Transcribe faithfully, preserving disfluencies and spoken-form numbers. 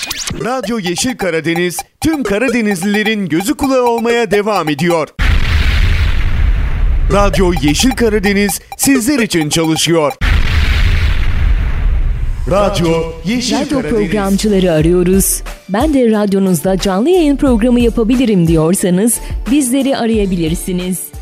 Radyo Yeşil Karadeniz tüm Karadenizlilerin gözü kulağı olmaya devam ediyor. Radyo Yeşil Karadeniz sizler için çalışıyor. Radyo Yeşil Radyo Karadeniz. programcıları arıyoruz. Ben de radyonuzda canlı yayın programı yapabilirim diyorsanız bizleri arayabilirsiniz.